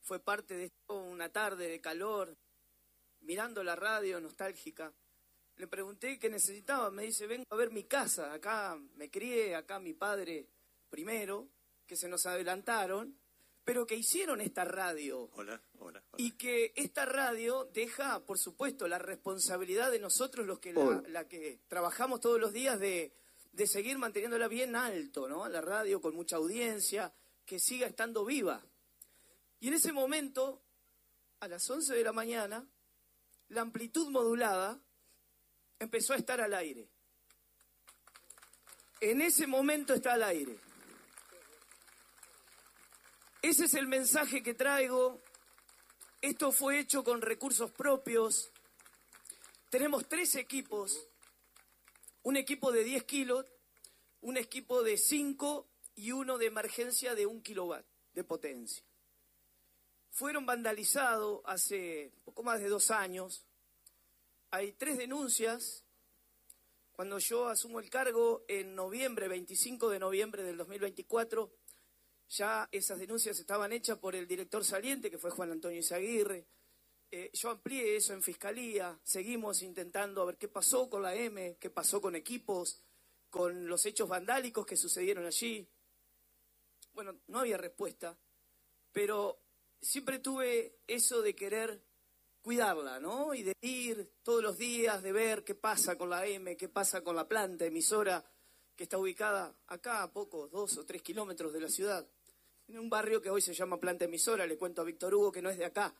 fue parte de esto, una tarde de calor, mirando la radio nostálgica. Le pregunté qué necesitaba, me dice, vengo a ver mi casa, acá me crié, acá mi padre primero, que se nos adelantaron, pero que hicieron esta radio. Hola. Y que esta radio deja, por supuesto, la responsabilidad de nosotros, los que la que trabajamos todos los días, de seguir manteniéndola bien alto, ¿no? La radio con mucha audiencia, que siga estando viva. Y en ese momento, a las 11 de la mañana, la amplitud modulada empezó a estar al aire. En ese momento está al aire. Ese es el mensaje que traigo. Esto fue hecho con recursos propios. Tenemos 3 equipos. Un equipo de 10 kilos, un equipo de 5 y uno de emergencia de 1 kilowatt de potencia. Fueron vandalizados hace poco más de 2 años. Hay 3 denuncias. Cuando yo asumo el cargo en noviembre, 25 de noviembre del 2024, ya esas denuncias estaban hechas por el director saliente, que fue Juan Antonio Izaguirre. Yo amplié eso en Fiscalía, seguimos intentando a ver qué pasó con la M, qué pasó con equipos, con los hechos vandálicos que sucedieron allí. Bueno, no había respuesta, pero siempre tuve eso de querer cuidarla, ¿no? Y de ir todos los días, de ver qué pasa con la M, qué pasa con la planta emisora que está ubicada acá a pocos, 2 o 3 kilómetros de la ciudad, en un barrio que hoy se llama Planta Emisora. Le cuento a Víctor Hugo que no es de acá.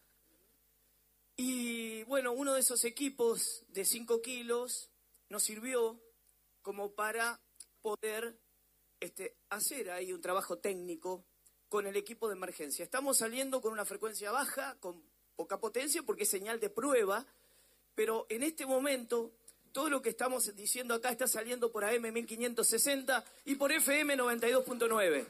Y bueno, uno de esos equipos de 5 kilos nos sirvió como para poder hacer ahí un trabajo técnico con el equipo de emergencia. Estamos saliendo con una frecuencia baja, con poca potencia, porque es señal de prueba, pero en este momento todo lo que estamos diciendo acá está saliendo por AM 1560 y por FM 92.9.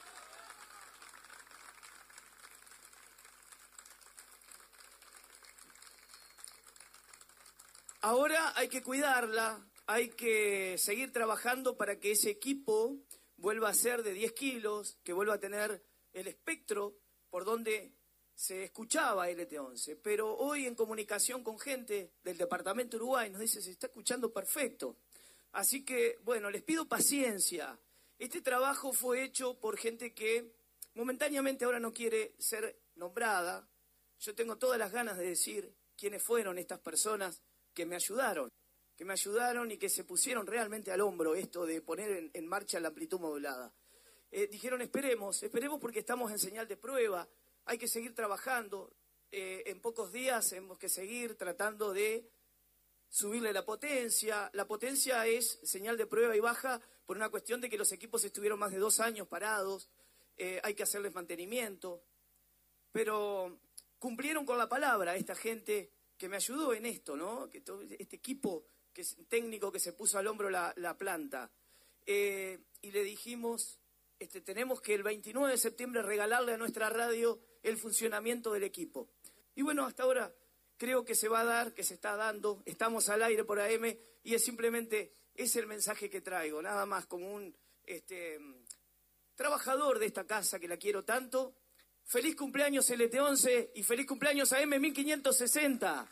Ahora hay que cuidarla, hay que seguir trabajando para que ese equipo vuelva a ser de 10 kilos, que vuelva a tener el espectro por donde se escuchaba LT11. Pero hoy en comunicación con gente del departamento Uruguay nos dice, se está escuchando perfecto. Así que, bueno, les pido paciencia. Este trabajo fue hecho por gente que momentáneamente ahora no quiere ser nombrada. Yo tengo todas las ganas de decir quiénes fueron estas personas que me ayudaron y que se pusieron realmente al hombro esto de poner en marcha la amplitud modulada. Dijeron, esperemos porque estamos en señal de prueba, hay que seguir trabajando, en pocos días tenemos que seguir tratando de subirle la potencia. La potencia es señal de prueba y baja por una cuestión de que los equipos estuvieron más de 2 años parados, hay que hacerles mantenimiento, pero cumplieron con la palabra esta gente que me ayudó en esto, ¿no? Que todo este equipo que es técnico que se puso al hombro la planta. Y le dijimos, tenemos que el 29 de septiembre regalarle a nuestra radio el funcionamiento del equipo. Y bueno, hasta ahora creo que se va a dar, que se está dando, estamos al aire por AM y es simplemente, es el mensaje que traigo, nada más como un trabajador de esta casa que la quiero tanto. Feliz cumpleaños LT11 y feliz cumpleaños AM 1560.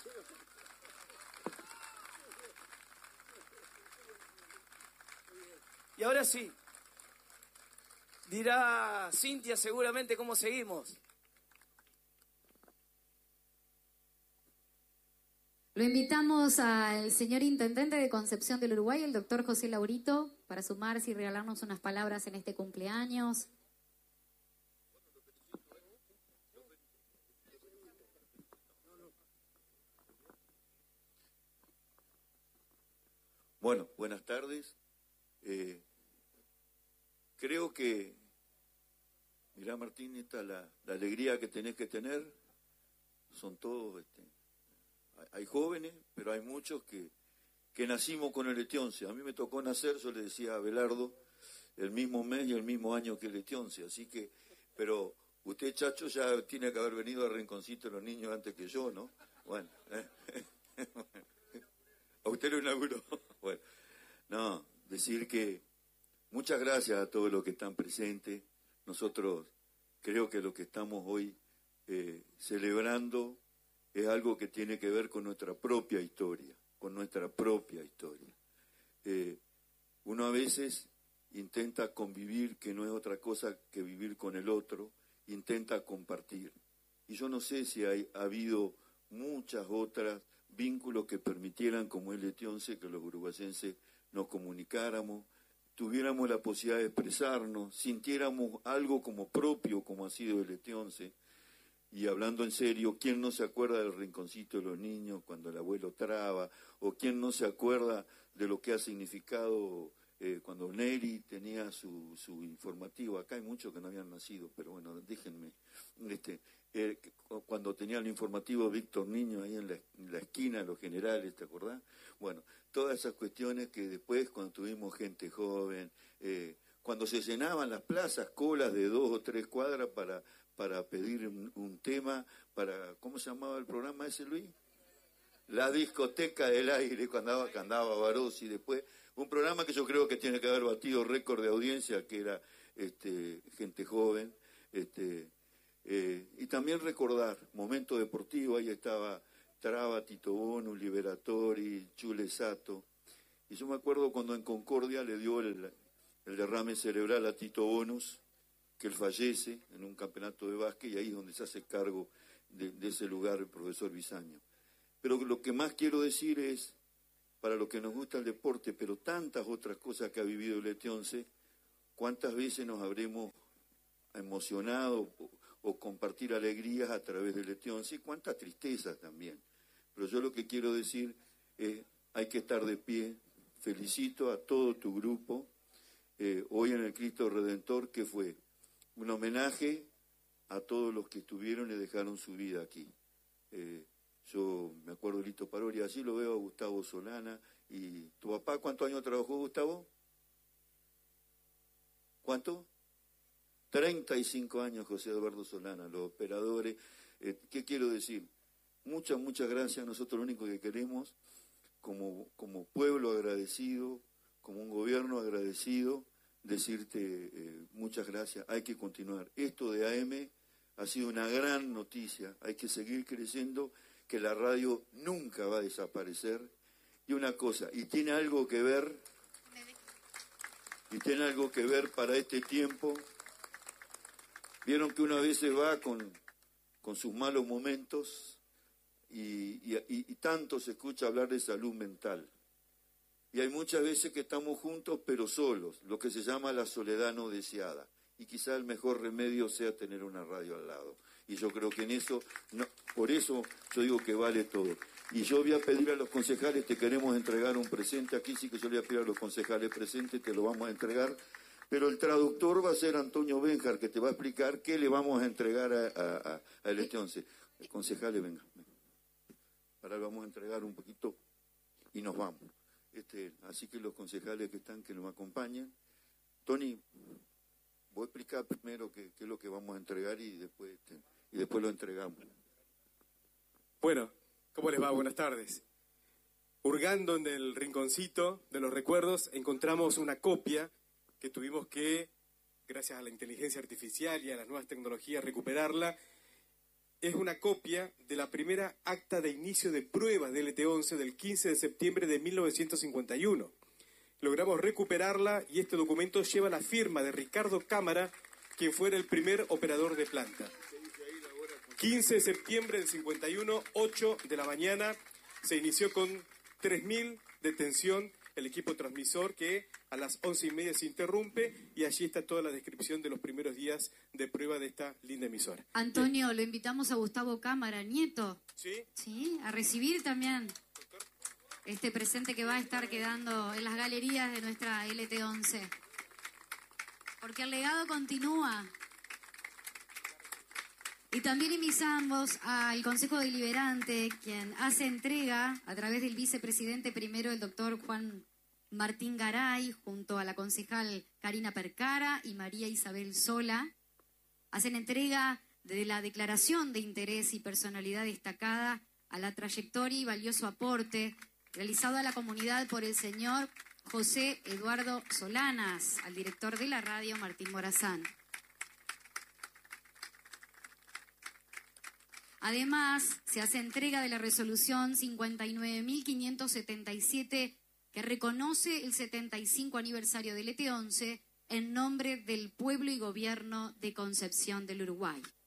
Y ahora sí, dirá Cintia seguramente cómo seguimos. Lo invitamos al señor Intendente de Concepción del Uruguay, el doctor José Laurito, para sumarse y regalarnos unas palabras en este cumpleaños. Bueno, buenas tardes. Creo que, mirá Martín, la alegría que tenés que tener, son todos, hay jóvenes, pero hay muchos que nacimos con el LT11. A mí me tocó nacer, yo le decía a Abelardo, el mismo mes y el mismo año que el LT11, así que, pero usted, Chacho, ya tiene que haber venido a Rinconcito los niños antes que yo, ¿no? Bueno, a usted lo inauguró. Bueno, no, decir que muchas gracias a todos los que están presentes. Nosotros creo que los que estamos hoy celebrando es algo que tiene que ver con nuestra propia historia, Uno a veces intenta convivir, que no es otra cosa que vivir con el otro, intenta compartir. Y yo no sé si ha habido muchas otras vínculos que permitieran, como el Lete-11, que los uruguayenses nos comunicáramos, tuviéramos la posibilidad de expresarnos, sintiéramos algo como propio, como ha sido el Lete-11. Y hablando en serio, ¿quién no se acuerda del rinconcito de los niños cuando el abuelo traba? ¿O quién no se acuerda de lo que ha significado cuando Neri tenía su informativo? Acá hay muchos que no habían nacido, pero bueno, déjenme. Cuando tenía el informativo Víctor Niño ahí en la esquina de los generales, ¿te acordás? Bueno, todas esas cuestiones que después, cuando tuvimos gente joven, cuando se llenaban las plazas, colas de 2 o 3 cuadras para pedir un tema, ¿cómo se llamaba el programa ese, Luis? La discoteca del aire, cuando andaba Barossi, después, un programa que yo creo que tiene que haber batido récord de audiencia, que era gente joven, y también recordar, momento deportivo, ahí estaba Traba, Tito Bonus, Liberatori, Chule Sato, y yo me acuerdo cuando en Concordia le dio el derrame cerebral a Tito Bonus, que él fallece en un campeonato de básquet, y ahí es donde se hace cargo de ese lugar el profesor Bisaño. Pero lo que más quiero decir es, para los que nos gusta el deporte, pero tantas otras cosas que ha vivido el Lete-11, ¿cuántas veces nos habremos emocionado o compartir alegrías a través del Lete-11? Y cuántas tristezas también. Pero yo lo que quiero decir es, hay que estar de pie. Felicito a todo tu grupo. Hoy en el Cristo Redentor, que fue un homenaje a todos los que estuvieron y dejaron su vida aquí. Yo me acuerdo de Lito Parori, allí lo veo a Gustavo Solana. ¿Y tu papá cuántos años trabajó, Gustavo? ¿Cuánto? 35 años, José Eduardo Solana, los operadores. ¿Qué quiero decir? Muchas gracias. Nosotros lo único que queremos, como pueblo agradecido, como un gobierno agradecido, decirte muchas gracias. Hay que continuar. Esto de AM ha sido una gran noticia. Hay que seguir creciendo, que la radio nunca va a desaparecer. Y una cosa, y tiene algo que ver para este tiempo. Vieron que una vez se va con sus malos momentos y tanto se escucha hablar de salud mental. Y hay muchas veces que estamos juntos pero solos, lo que se llama la soledad no deseada. Y quizá el mejor remedio sea tener una radio al lado. Y yo creo que en eso, por eso yo digo que vale todo. Y yo voy a pedir a los concejales, te queremos entregar un presente, aquí sí que yo le voy a pedir a los concejales presentes, te lo vamos a entregar, pero el traductor va a ser Antonio Benjar, que te va a explicar qué le vamos a entregar a Lete-11. Concejales, venga. Ahora vamos a entregar un poquito y nos vamos. Así que los concejales que están, que nos acompañen. Tony, voy a explicar primero qué es lo que vamos a entregar y después lo entregamos. Bueno, ¿cómo les va? Buenas tardes. Hurgando en el rinconcito de los recuerdos, encontramos una copia que tuvimos que, gracias a la inteligencia artificial y a las nuevas tecnologías, recuperarla. Es una copia de la primera acta de inicio de pruebas del Lete-11 del 15 de septiembre de 1951. Logramos recuperarla y este documento lleva la firma de Ricardo Cámara, quien fuera el primer operador de planta. 15 de septiembre del 51, 8 de la mañana, se inició con 3.000 de tensión el equipo transmisor, que a las 11:30 se interrumpe, y allí está toda la descripción de los primeros días de prueba de esta linda emisora. Antonio, lo invitamos a Gustavo Cámara, nieto. ¿Sí? Sí, a recibir también este presente que va a estar quedando en las galerías de nuestra Lete-11. Porque el legado continúa. Y también invitamos al Consejo Deliberante, quien hace entrega a través del vicepresidente primero, el doctor Juan Martín Garay, junto a la concejal Karina Percara y María Isabel Sola, hacen entrega de la declaración de interés y personalidad destacada a la trayectoria y valioso aporte realizado a la comunidad por el señor José Eduardo Solanas, al director de la radio Martín Morazán. Además, se hace entrega de la resolución 59.577 que reconoce el 75 aniversario del ET-11 en nombre del pueblo y gobierno de Concepción del Uruguay.